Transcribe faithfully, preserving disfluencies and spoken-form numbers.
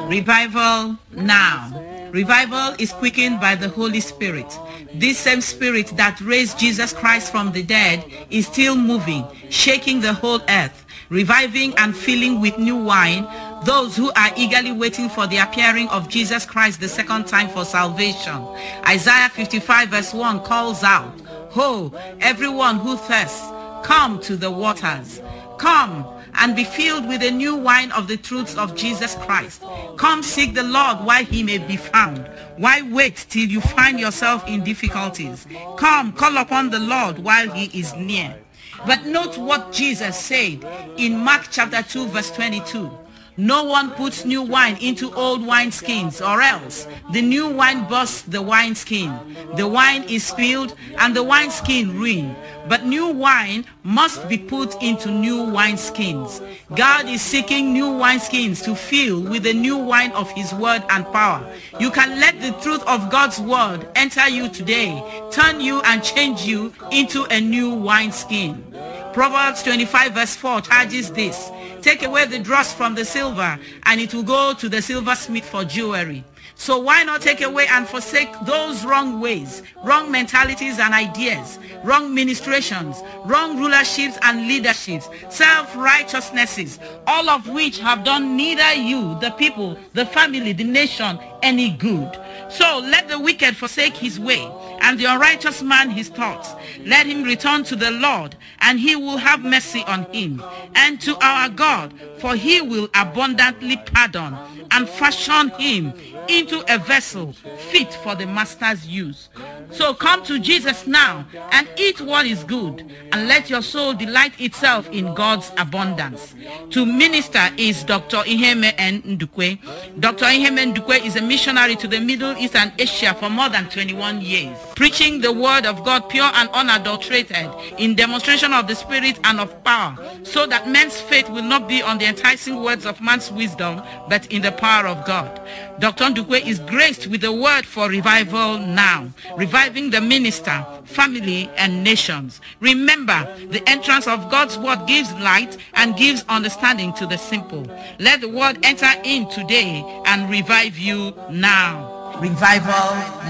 Revival now. Revival is quickened by the Holy Spirit. This same Spirit that raised Jesus Christ from the dead is still moving, shaking the whole earth, reviving and filling with new wine those who are eagerly waiting for the appearing of Jesus Christ the second time for salvation. Isaiah fifty-five verse one calls out, "Ho, everyone who thirsts, come to the waters. Come and be filled with the new wine of the truths of Jesus Christ. Come seek the Lord while he may be found. Why wait till you find yourself in difficulties? Come, call upon the Lord while he is near." But note what Jesus said in Mark chapter two verse twenty-two. "No one puts new wine into old wineskins, or else the new wine bursts the wineskin. The wine is spilled and the wineskin ruined. But new wine must be put into new wineskins." God is seeking new wineskins to fill with the new wine of his word and power. You can let the truth of God's word enter you today, turn you and change you into a new wineskin. Proverbs twenty-five verse four charges this: "Take away the dross from the silver, and it will go to the silversmith for jewelry." So why not take away and forsake those wrong ways, wrong mentalities and ideas, wrong ministrations, wrong rulerships and leaderships, self-righteousnesses, all of which have done neither you, the people, the family, the nation, any good. So let the wicked forsake his way, and the unrighteous man his thoughts. Let him return to the Lord, and he will have mercy on him, and to our God, for he will abundantly pardon, and fashion him into a vessel fit for the master's use. So come to Jesus now and eat what is good, and let your soul delight itself in God's abundance. To minister is Doctor Iheme N. Ndukwe. Doctor Iheme Ndukwe is a missionary to the Middle East and Asia for more than twenty-one years, preaching the word of God pure and unadulterated, in demonstration of the Spirit and of power, so that men's faith will not be on the enticing words of man's wisdom, but in the power of God. Doctor Ndukwe is graced with the word for revival now, reviving the minister, family, and nations. Remember, the entrance of God's word gives light and gives understanding to the simple. Let the word enter in today and revive you now. Revival